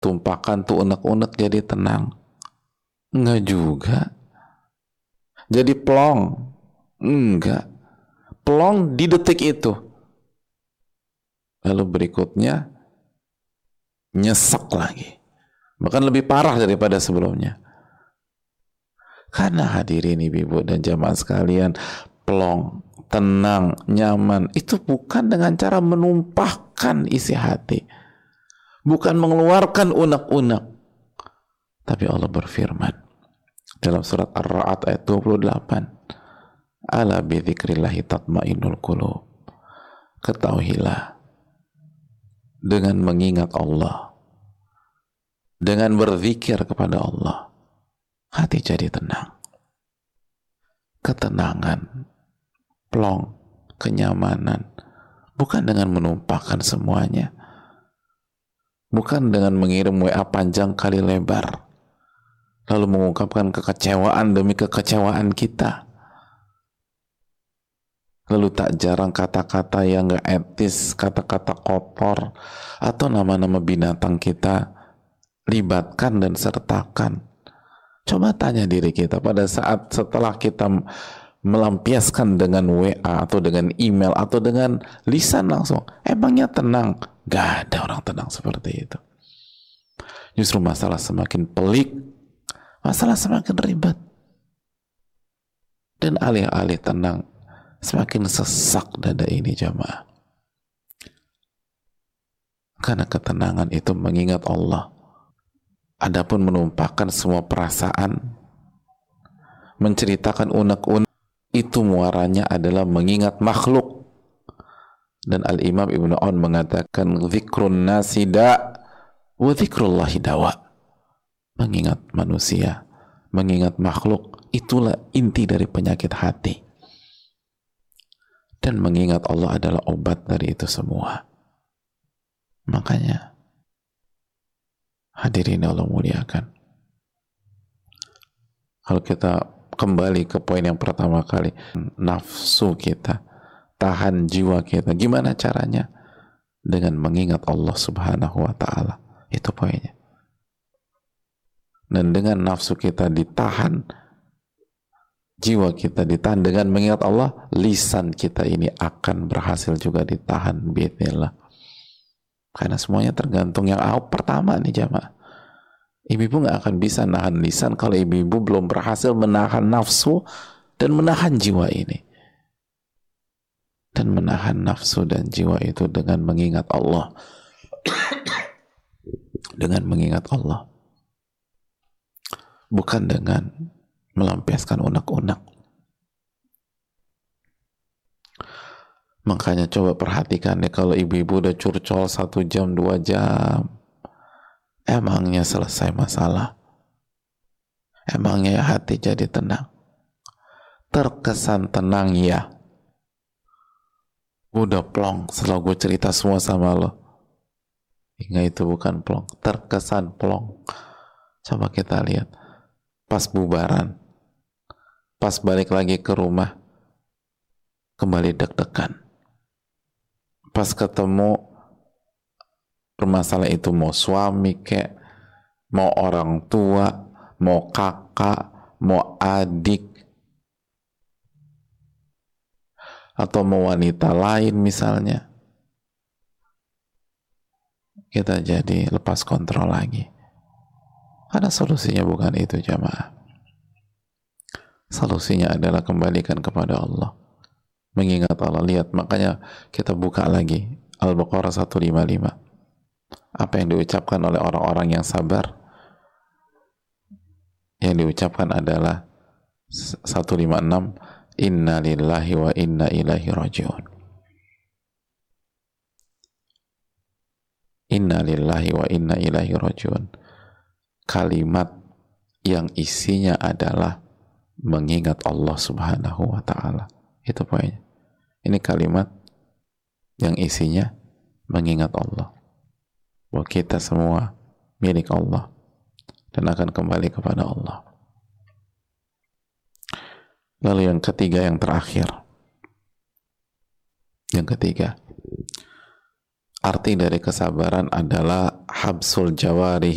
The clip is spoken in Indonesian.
tumpahkan tuh unek-unek jadi tenang? Enggak juga. Jadi plong? Enggak. Plong di detik itu. Lalu berikutnya nyesek lagi. Bahkan lebih parah daripada sebelumnya. Karena hadirin ibu dan jamaah sekalian, plong, tenang, nyaman, itu bukan dengan cara menumpahkan isi hati. Bukan mengeluarkan unek-unek. Tapi Allah berfirman dalam surat Ar-Ra'd ayat 28, ala bidzikrillahi tatmainnul qulub. Ketahuilah, dengan mengingat Allah, dengan berzikir kepada Allah, hati jadi tenang. Ketenangan, plong, kenyamanan, bukan dengan menumpahkan semuanya, bukan dengan mengirim WA panjang kali lebar, lalu mengungkapkan kekecewaan demi kekecewaan kita. Lalu tak jarang kata-kata yang gak etis, kata-kata kotor, atau nama-nama binatang kita libatkan dan sertakan. Coba tanya diri kita pada saat setelah kita melampiaskan dengan WA atau dengan email atau dengan lisan langsung, emangnya tenang? Gak ada orang tenang seperti itu. Justru masalah semakin pelik, masalah semakin ribet, dan alih-alih tenang, semakin sesak dada ini jamaah. Karena ketenangan itu mengingat Allah. Adapun menumpahkan semua perasaan, menceritakan unek-unek, itu muaranya adalah mengingat makhluk. Dan Al-Imam Ibnu Aun mengatakan, zikrun nasida wa zikrullahi dawa. Mengingat manusia, mengingat makhluk, itulah inti dari penyakit hati. Dan mengingat Allah adalah obat dari itu semua. Makanya hadirin Allah muliakan, kalau kita kembali ke poin yang pertama kali, nafsu kita, tahan jiwa kita, gimana caranya? Dengan mengingat Allah subhanahu wa ta'ala. Itu poinnya. Dan dengan nafsu kita ditahan, jiwa kita ditahan dengan mengingat Allah, lisan kita ini akan berhasil juga ditahan biidznillah. Karena semuanya tergantung yang pertama nih jamaah. Ibu-ibu gak akan bisa nahan lisan kalau ibu-ibu belum berhasil menahan nafsu dan menahan jiwa ini. Dan menahan nafsu dan jiwa itu dengan mengingat Allah. Dengan mengingat Allah. Bukan dengan melampiaskan unek-unek. Makanya coba perhatikan deh, kalau ibu-ibu udah curcol 1 jam, 2 jam, emangnya selesai masalah? Emangnya hati jadi tenang? Terkesan tenang ya. Udah plong setelah gue cerita semua sama lo. Hingga itu bukan plong, terkesan plong. Coba kita lihat pas bubaran, pas balik lagi ke rumah, kembali deg-degan. Pas ketemu bermasalah itu, mau suami kek, mau orang tua, mau kakak, mau adik, atau mau wanita lain misalnya, kita jadi lepas kontrol lagi. Karena solusinya bukan itu jamaah. Solusinya adalah kembalikan kepada Allah, mengingat Allah. Lihat, makanya kita buka lagi Al-Baqarah 155. Apa yang diucapkan oleh orang-orang yang sabar? Yang diucapkan adalah 156, inna lillahi wa inna ilaihi raji'un. Inna lillahi wa inna ilaihi raji'un. Kalimat yang isinya adalah mengingat Allah subhanahu wa ta'ala. Itu poinnya. Ini kalimat yang isinya mengingat Allah, bahwa kita semua milik Allah dan akan kembali kepada Allah. Lalu yang ketiga, yang terakhir, yang ketiga, arti dari kesabaran adalah habsul jawari